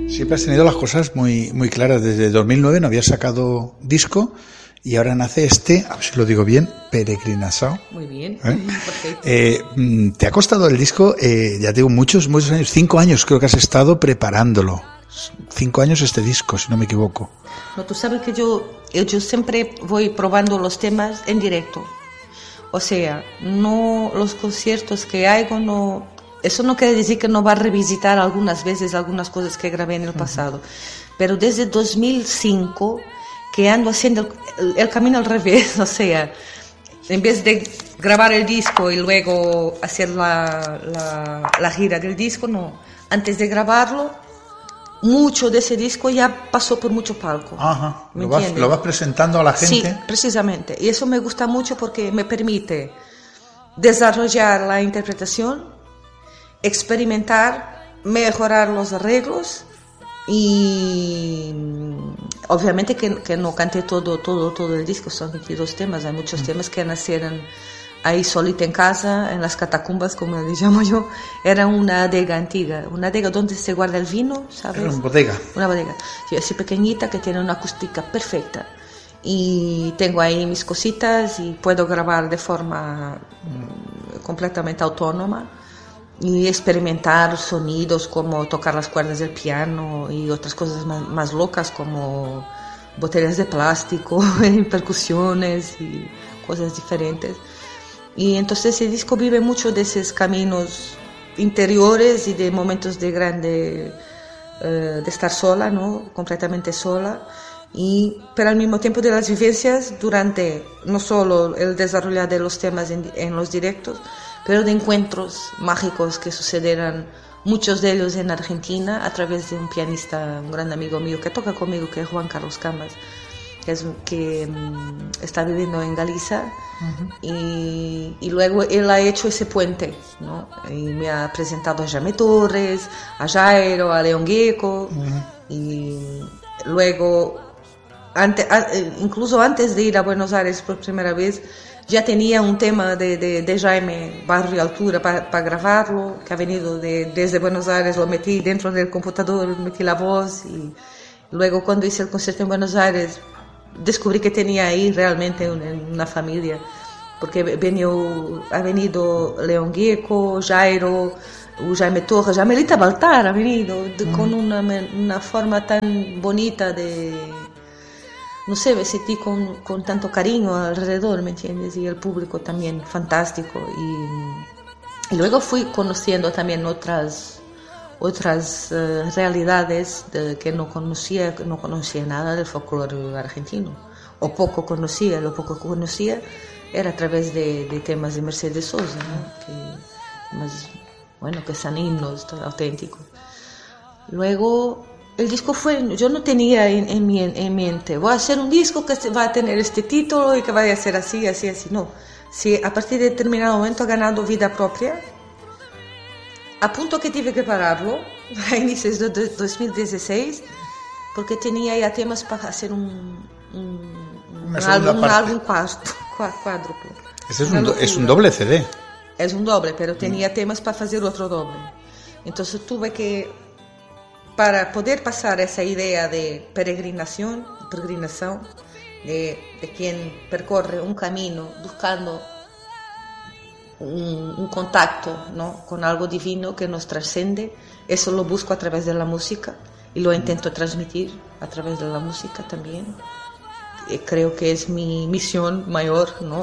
Siempre has tenido las cosas muy, muy claras. Desde 2009 no habías sacado disco y ahora nace este, a ver si lo digo bien, Peregrinación. Muy bien, perfecto. Te ha costado el disco, ya digo, muchos años, 5 años creo que has estado preparándolo. 5 años este disco, si no me equivoco. No, tú sabes que yo siempre voy probando los temas en directo. O sea, no los conciertos que hago, no, eso no quiere decir que no va a revisitar algunas veces algunas cosas que grabé en el pasado. Pero desde 2005 que ando haciendo el camino al revés, o sea, en vez de grabar el disco y luego hacer la gira del disco, no. Antes de grabarlo, mucho de ese disco ya pasó por mucho palco. Ajá. ¿Lo vas presentando a la gente? Sí, precisamente. Y eso me gusta mucho porque me permite desarrollar la interpretación, experimentar, mejorar los arreglos y obviamente que no canté todo el disco, son 22 temas, hay muchos temas que nacieron ahí solita en casa, en las catacumbas, como le llamo yo. Era una adega antigua, una adega donde se guarda el vino, ¿sabes? Era una bodega. Una bodega, sí, así pequeñita, que tiene una acústica perfecta. Y tengo ahí mis cositas y puedo grabar de forma completamente autónoma y experimentar sonidos como tocar las cuerdas del piano y otras cosas más locas como botellas de plástico, percusiones y cosas diferentes. Y entonces el disco vive mucho de esos caminos interiores y de momentos de de estar sola, ¿no? Completamente sola, pero al mismo tiempo de las vivencias durante no solo el desarrollo de los temas en los directos, pero de encuentros mágicos que sucederán, muchos de ellos en Argentina, a través de un pianista, un gran amigo mío que toca conmigo, que es Juan Carlos Camas, que está viviendo en Galicia. Y luego él ha hecho ese puente, ¿no? Y me ha presentado a Jaime Torres, a Jairo, a León Gieco. Y luego, incluso antes de ir a Buenos Aires por primera vez, ya tenía un tema de Jaime, Barrio y Altura, para grabarlo, que ha venido desde Buenos Aires, lo metí dentro del computador, metí la voz. Y luego cuando hice el concierto en Buenos Aires, descubrí que tenía ahí realmente una familia, porque ha venido León Gieco, Jairo, Jaime Torres, Melita Baltar ha venido con una forma tan bonita de, no sé, me sentí con tanto cariño alrededor, ¿me entiendes? Y el público también fantástico. Y luego fui conociendo también otras realidades que no conocía nada del folclore argentino, o poco conocía. Lo poco que conocía era a través de temas de Mercedes Sosa, ¿no? Que son himnos auténticos. Luego el disco yo no tenía en mente, voy a hacer un disco que va a tener este título y que vaya a ser así, no. Si a partir de determinado momento ha ganado vida propia, a punto que tuve que pararlo a inicios de 2016, porque tenía ya temas para hacer un álbum cuádruplo. Ese es un doble CD. Es un doble, pero tenía temas para hacer otro doble. Entonces tuve que, para poder pasar esa idea de peregrinación, de quien percorre un camino buscando un contacto, ¿no? Con algo divino que nos trascende. Eso lo busco a través de la música y lo intento transmitir a través de la música también. Creo que es mi misión mayor, ¿no?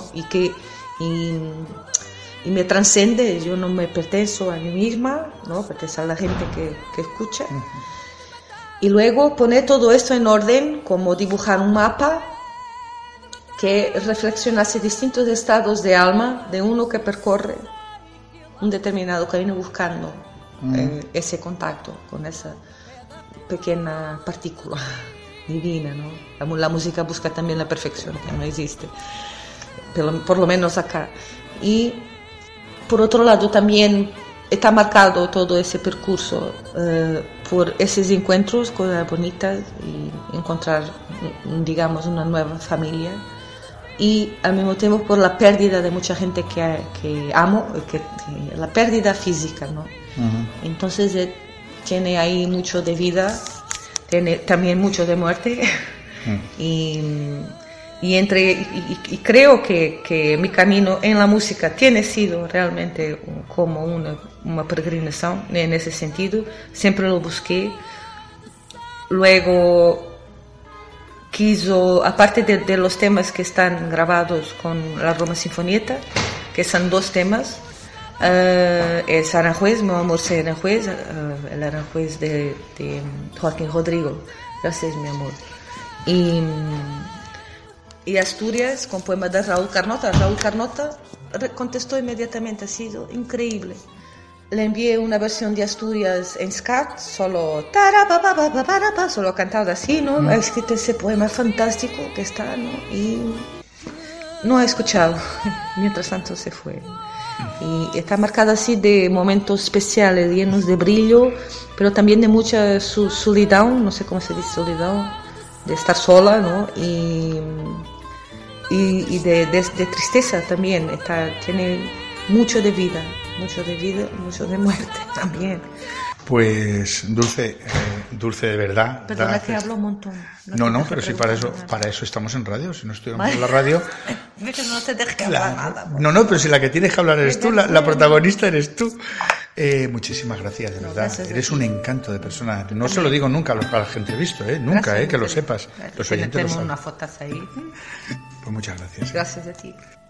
Y me trascende. Yo no me pertenezco a mí misma, ¿no? Pertenezco a la gente que escucha. Y luego poner todo esto en orden, como dibujar un mapa que reflexionase distintos estados de alma de uno que percorre un determinado camino buscando ese contacto con esa pequeña partícula divina, ¿no? La música busca también la perfección, que no existe, por lo menos acá. Y por otro lado también está marcado todo ese percurso por esos encuentros, cosas bonitas, y encontrar, digamos, una nueva familia. Y al mismo tiempo por la pérdida de mucha gente que amo, la pérdida física, ¿no? Entonces tiene ahí mucho de vida tiene también mucho de muerte. Y creo que mi camino en la música tiene sido realmente como una peregrinación en ese sentido. Siempre lo busqué. Luego aparte de los temas que están grabados con la Roma Sinfonietta, que son 2 temas, es Aranjuez, Mi amor sei Aranjuez, el Aranjuez de Joaquín Rodrigo, Gracias mi amor. Y Asturias, con poema de Raúl Carnota. Raúl Carnota contestó inmediatamente, ha sido increíble. Le envié una versión de Asturias en scat, solo cantado así, ¿no? Ha escrito ese poema fantástico que está, ¿no? Y no ha escuchado. Mientras tanto se fue. Y está marcada así de momentos especiales, llenos de brillo, pero también de mucha solidão, no sé cómo se dice solidão, de estar sola, ¿no? Y de tristeza también. Tiene mucho de vida, mucho de muerte también. Pues Dulce de verdad. Perdona que hablo un montón. No, pero sí, para eso estamos en radio. Si no estuviéramos en la radio... No te dejes hablar nada. No, pero si la que tienes que hablar eres tú, la protagonista eres tú. Muchísimas gracias, de verdad. Gracias, eres un encanto de persona. No se lo digo nunca a la gente que he visto, nunca, gracias, que lo sepas. Los oyentes lo saben. Una fotaza ahí. Pues muchas gracias. Gracias a ti.